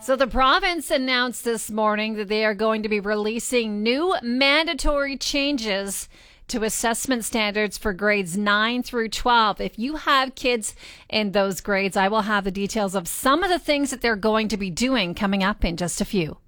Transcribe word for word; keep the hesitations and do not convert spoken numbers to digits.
So the province announced this morning that they are going to be releasing new mandatory changes to assessment standards for grades nine through twelve. If you have kids in those grades, I will have the details of some of the things that they're going to be doing coming up in just a few.